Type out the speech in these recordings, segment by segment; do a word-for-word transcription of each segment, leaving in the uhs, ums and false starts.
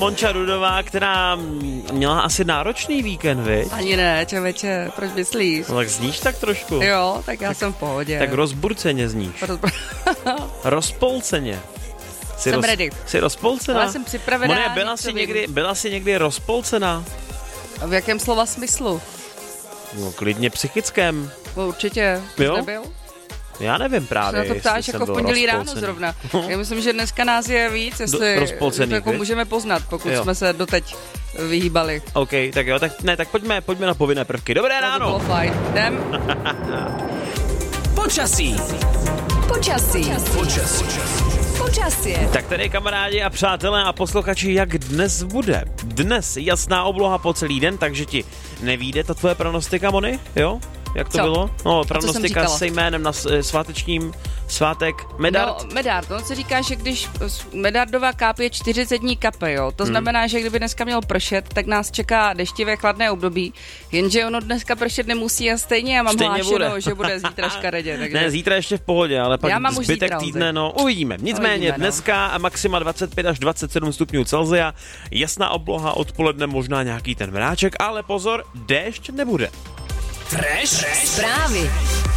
Monča Rudová, která měla asi náročný víkend, viď? Ani ne, čověče, proč myslíš? No tak zníš tak trošku. Jo, tak já tak, jsem v pohodě. Tak rozburceně zníš. Roz... Rozpolceně. Jsi jsem roz... ready. Jsi rozpolcená? Já jsem připravená. Monia, byla jsi, někdy, byla jsi někdy rozpolcená? V jakém slova smyslu? No klidně psychickém. No, určitě. Jo? Nebyl? Já nevím právě, se na to ptáš jako v pondělí ráno zrovna. Já myslím, že dneska nás je víc, jestli to jako můžeme poznat, pokud jo. jsme se doteď vyhýbali. OK, tak jo, tak ne, tak pojďme, pojďme na povinné prvky. Dobré to ráno. To bylo fajn. Jdem. Počasí. Počasí. Počasí. Počasí. Tak tady kamarádi a přátelé a posluchači, jak dnes bude. Dnes jasná obloha po celý den, takže ti nevíde ta tvoje pronostika, Moni, jo? Jak to co? bylo? No, pronostika se jménem na svátečním svátek Medard. No, Medard, no, co říká, že když Medardová káp je čtyřicet dní kape, jo, to hmm. znamená, že kdyby dneska mělo pršet, tak nás čeká deštivé chladné období, jenže ono dneska pršet nemusí a stejně já mám stejně hlášeno, bude. že bude zítra škaredě. Takže... Ne, zítra ještě v pohodě, ale pak zbytek zítra, týdne, no uvidíme. Nicméně uvidíme, dneska no. maxima dvacet pět až dvacet sedm stupňů Celsia, jasná obloha, odpoledne možná nějaký ten mráček, ale pozor, déšť nebude. Fresh, Fresh zprávy.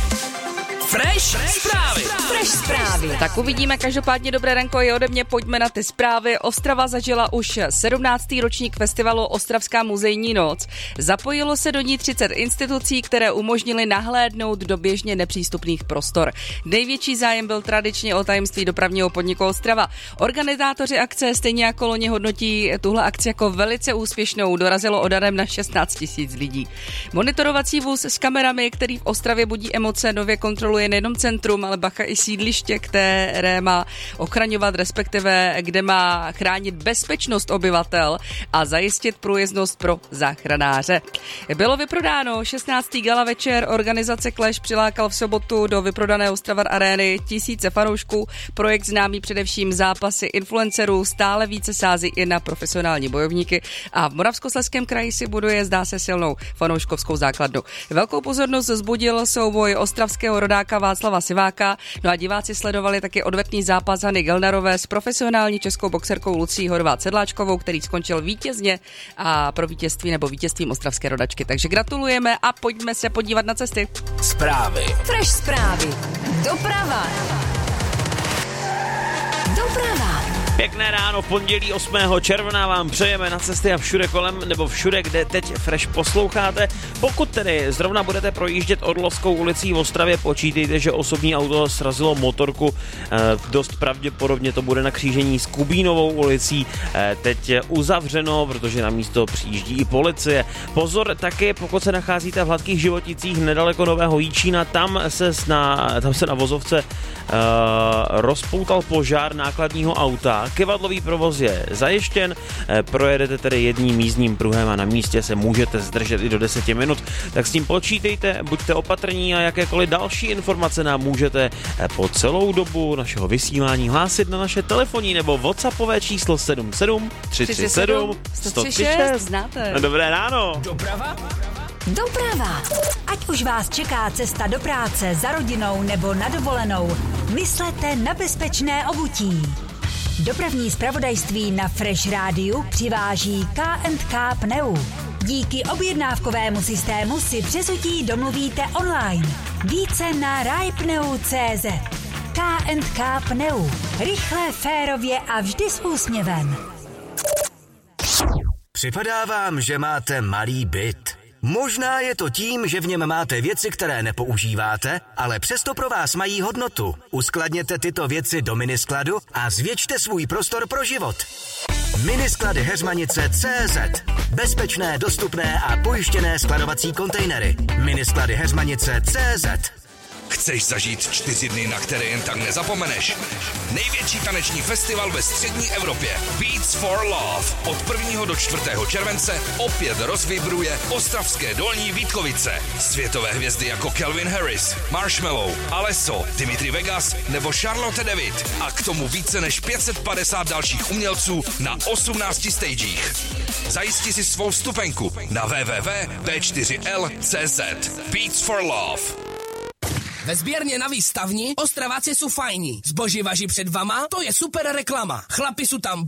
Fresh zprávy. Fresh zprávy. Tak uvidíme, každopádně dobré ranko i ode mě, pojďme na ty zprávy. Ostrava zažila už sedmnáctý ročník festivalu Ostravská muzejní noc. Zapojilo se do ní třicet institucí, které umožnily nahlédnout do běžně nepřístupných prostor. Největší zájem byl tradičně o tajemství dopravního podniku Ostrava. Organizátoři akce stejně jako loni hodnotí tuhle akci jako velice úspěšnou. Dorazilo odhadem na šestnáct tisíc lidí. Monitorovací vůz s kamerami, který v Ostravě budí emoce, nově kontroluje nejenom centrum, ale bacha i sídliště, které má ochraňovat, respektive kde má chránit bezpečnost obyvatel a zajistit průjezdnost pro záchranáře. Bylo vyprodáno šestnáctý gala večer, organizace Clash přilákal v sobotu do vyprodané Ostravar arény tisíce fanoušků. Projekt známý především zápasy influencerů stále více sází i na profesionální bojovníky a v Moravskoslezském kraji si buduje, zdá se, silnou fanouškovskou základnu. Velkou pozornost vzbudil souboj ostravského rodáka Václava Siváka, no a diváci sledovali taky odvetný zápas Hany Gelnarové s profesionální českou boxerkou Lucí Horvát Sedláčkovou, který skončil vítězně a pro vítězství nebo vítězstvím ostravské rodačky. Takže gratulujeme a pojďme se podívat na cesty. Zprávy. Fresh zprávy. Doprava. Doprava. Pěkné ráno v pondělí osmého června vám přejeme na cesty a všude kolem, nebo všude, kde teď Fresh posloucháte. Pokud tedy zrovna budete projíždět Orlovskou ulicí v Ostravě, počítejte, že osobní auto srazilo motorku. E, dost pravděpodobně to bude na křížení s Kubínovou ulicí. E, teď je uzavřeno, protože na místo přijíždí i policie. Pozor taky, pokud se nacházíte v Hladkých Životicích nedaleko Nového Jíčína, tam se na, tam se na vozovce e, rozpoutal požár nákladního auta. Kivadlový provoz je zajištěn, projedete tedy jedním jízdním pruhem a na místě se můžete zdržet i do deseti minut, tak s tím počítejte, buďte opatrní a jakékoliv další informace nám můžete po celou dobu našeho vysílání hlásit na naše telefonní nebo WhatsAppové číslo sedm sedm tři tři sedm jedna nula tři šest. Znáte. Dobré ráno. Doprava? Doprava. Ať už vás čeká cesta do práce, za rodinou nebo na dovolenou, myslete na bezpečné obutí. Dopravní zpravodajství na Fresh Rádiu přiváží K and K Pneu. Díky objednávkovému systému si přezutí domluvíte online. Více na rajpneu tečka cé zet. K and K Pneu. Rychle, férově a vždy s úsměvem. Připadá vám, že máte malý byt. Možná je to tím, že v něm máte věci, které nepoužíváte, ale přesto pro vás mají hodnotu. Uskladněte tyto věci do miniskladu a zvětšte svůj prostor pro život. Minisklady Heřmanice tečka cé zet. Bezpečné, dostupné a pojištěné skladovací kontejnery. Minisklady Heřmanice tečka cé zet. Chceš zažít čtyři dny, na které jen tak nezapomeneš? Největší taneční festival ve střední Evropě Beats for Love od prvního do čtvrtého července opět rozvibruje ostravské Dolní Vítkovice. Světové hvězdy jako Calvin Harris, Marshmello, Alesso, Dimitri Vegas nebo Charlotte David a k tomu více než pět set padesát dalších umělců na osmnácti stagech. Zajistí si svou vstupenku na w w w tečka b čtyři l tečka cé zet. Beats for Love. Ve sběrně na výstavni Ostraváci jsou fajní. Zboží važí před vama, to je super reklama. Chlapi jsou tam